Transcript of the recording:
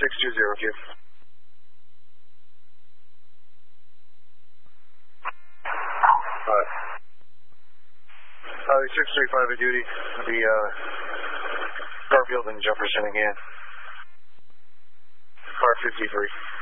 620, Q. 635 at duty. The Garfield and Jefferson again. Car 53.